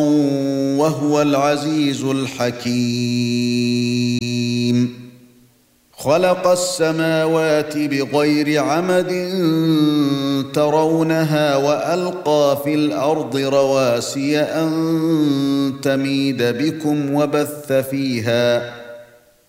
وهو العزيز الحكيم خلق السماوات بغير عمد ترونها وألقى في الأرض رواسي أن تميد بكم